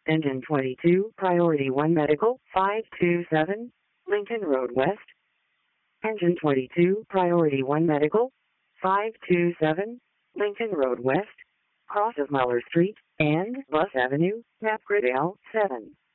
Engine 22, Priority 1 Medical, 527, Lincoln Road West. Engine 22, Priority 1 Medical, 527, Lincoln Road West, cross of Muller Street, and Bus Avenue, Map Grid L7.